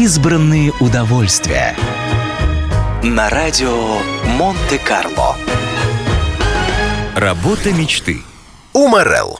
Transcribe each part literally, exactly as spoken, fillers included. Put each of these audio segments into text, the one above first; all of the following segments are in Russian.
Избранные удовольствия. На радио Монте-Карло. Работа мечты. Уморел.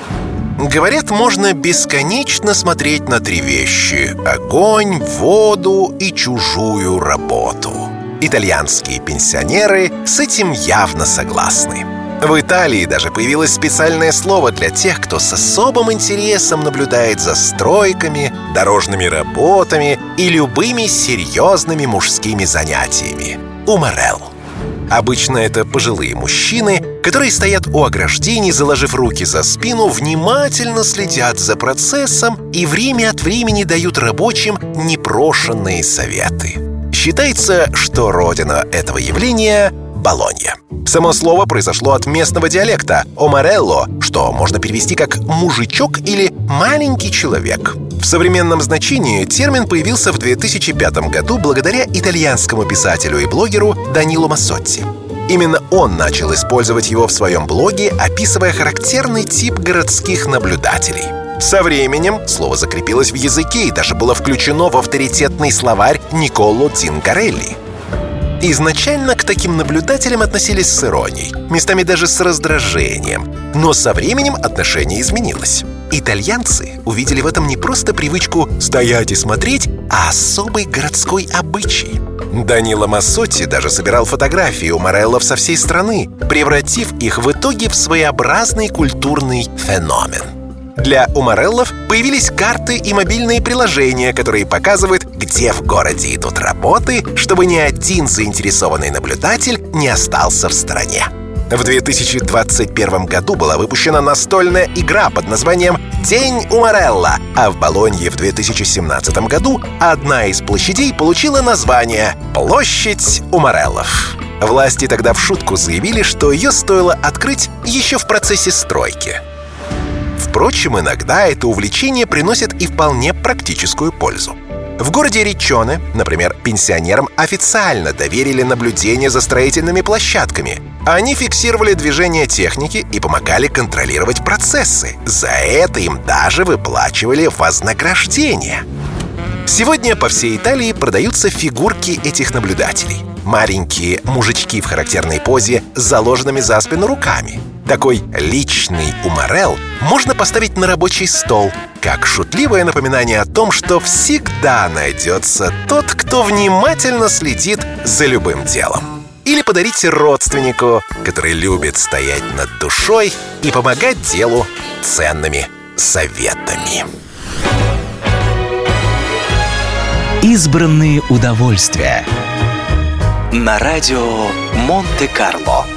Говорят, можно бесконечно смотреть на три вещи: огонь, воду и чужую работу. Итальянские пенсионеры с этим явно согласны. В Италии даже появилось специальное слово для тех, кто с особым интересом наблюдает за стройками, дорожными работами и любыми серьезными мужскими занятиями – уморел. Обычно это пожилые мужчины, которые стоят у ограждений, заложив руки за спину, внимательно следят за процессом и время от времени дают рабочим непрошенные советы. Считается, что родина этого явления – Болонья. Само слово произошло от местного диалекта «оморелло», что можно перевести как «мужичок» или «маленький человек». В современном значении термин появился в две тысячи пятом году благодаря итальянскому писателю и блогеру Данило Массотти. Именно он начал использовать его в своем блоге, описывая характерный тип городских наблюдателей. Со временем слово закрепилось в языке и даже было включено в авторитетный словарь Никколо Дзингарелли. Изначально к таким наблюдателям относились с иронией, местами даже с раздражением. Но со временем отношение изменилось. Итальянцы увидели в этом не просто привычку стоять и смотреть, а особый городской обычай. Данило Массотти даже собирал фотографии умореллов со всей страны, превратив их в итоге в своеобразный культурный феномен. Для умореллов появились карты и мобильные приложения, которые показывают, где в городе идут работы, чтобы ни один заинтересованный наблюдатель не остался в стороне. В две тысячи двадцать первом году была выпущена настольная игра под названием «День уморелла», а в Болонье в две тысячи семнадцатом году одна из площадей получила название «Площадь умореллов». Власти тогда в шутку заявили, что ее стоило открыть еще в процессе стройки. Впрочем, иногда это увлечение приносит и вполне практическую пользу. В городе Риччоне, например, пенсионерам официально доверили наблюдение за строительными площадками. Они фиксировали движение техники и помогали контролировать процессы. За это им даже выплачивали вознаграждение. Сегодня по всей Италии продаются фигурки этих наблюдателей. Маленькие мужички в характерной позе с заложенными за спину руками. Такой личный уморел можно поставить на рабочий стол, как шутливое напоминание о том, что всегда найдется тот, кто внимательно следит за любым делом. Или подарить родственнику, который любит стоять над душой и помогать делу ценными советами. Избранные удовольствия. На радио Монте-Карло.